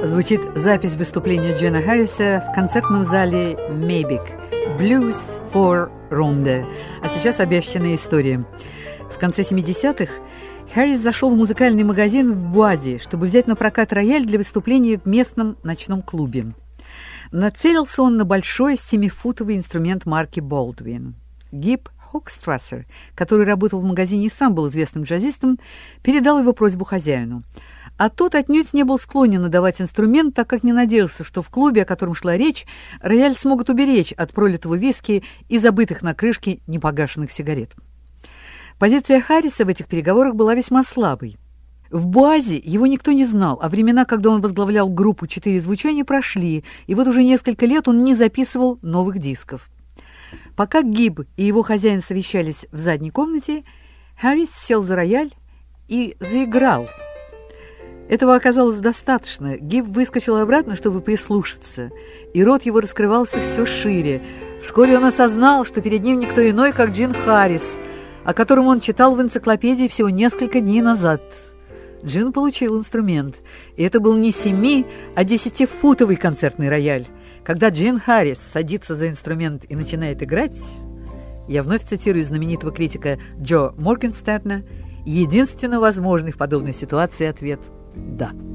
звучит запись выступления Джина Харриса в концертном зале Мейбек «Blues for Ronde». А сейчас обещанная история. В конце 70-х Харрис зашел в музыкальный магазин в Буазе, чтобы взять на прокат рояль для выступления в местном ночном клубе. Нацелился он на большой 7-футовый инструмент марки Baldwin. Гиб Хокстрассер, который работал в магазине и сам был известным джазистом, передал его просьбу хозяину. А тот отнюдь не был склонен отдавать инструмент, так как не надеялся, что в клубе, о котором шла речь, рояль смогут уберечь от пролитого виски и забытых на крышке непогашенных сигарет. Позиция Харриса в этих переговорах была весьма слабой. В Буазе его никто не знал, а времена, когда он возглавлял группу «Четыре звучания», прошли, и вот уже несколько лет он не записывал новых дисков. Пока Гиб и его хозяин совещались в задней комнате, Харрис сел за рояль и заиграл. Этого оказалось достаточно. Гиб выскочил обратно, чтобы прислушаться, и рот его раскрывался все шире. Вскоре он осознал, что перед ним никто иной, как Джин Харрис, о котором он читал в энциклопедии всего несколько дней назад. Джин получил инструмент, и это был не 7, а 10-футовый концертный рояль. Когда Джин Харрис садится за инструмент и начинает играть, я вновь цитирую знаменитого критика Джо Моргенстерна, единственно возможный в подобной ситуации ответ – да.